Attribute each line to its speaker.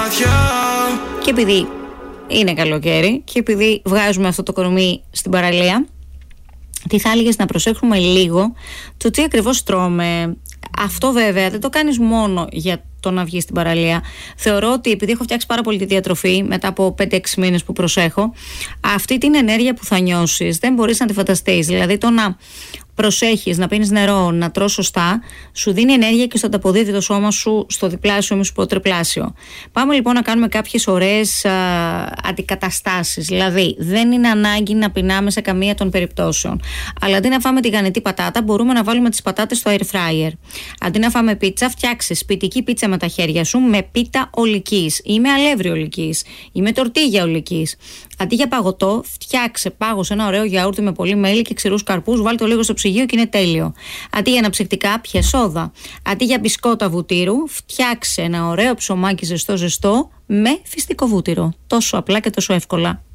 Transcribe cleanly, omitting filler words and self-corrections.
Speaker 1: Και επειδή είναι καλοκαίρι και επειδή βγάζουμε αυτό το κορμί στην παραλία, τι θα έλεγες να προσέχουμε λίγο το τι ακριβώς τρώμε. Αυτό βέβαια δεν το κάνεις μόνο για το να βγεις στην παραλία. Θεωρώ ότι επειδή έχω φτιάξει πάρα πολύ τη διατροφή μετά από 5-6 μήνες που προσέχω, αυτή την ενέργεια που θα νιώσεις δεν μπορείς να τη φανταστείς. Δηλαδή το να προσέχεις, να πίνεις νερό, να τρως σωστά, σου δίνει ενέργεια και στο ανταποδίδει το σώμα σου στο διπλάσιο, μη σου πω τριπλάσιο. Πάμε λοιπόν να κάνουμε κάποιες ωραίες αντικαταστάσεις. Δηλαδή, δεν είναι ανάγκη να πεινάμε σε καμία των περιπτώσεων. Αλλά αντί να φάμε τηγανιτή πατάτα, μπορούμε να βάλουμε τις πατάτες στο air fryer. Αντί να φάμε πίτσα, φτιάξε σπιτική πίτσα με τα χέρια σου με πίτα ολικής ή με αλεύρι ολικής ή με τορτίγια ολικής. Αντί για παγωτό, φτιάξε πάγωσε ένα ωραίο γιαούρτι με πολύ μέλι και ξηρούς καρπούς, βάλτε το λίγο στο ψυγείο και είναι τέλειο. Αντί για αναψυκτικά, πιε σόδα. Αντί για μπισκότα βουτύρου, φτιάξε ένα ωραίο ψωμάκι ζεστό με φυστικό βούτυρο. Τόσο απλά και τόσο εύκολα.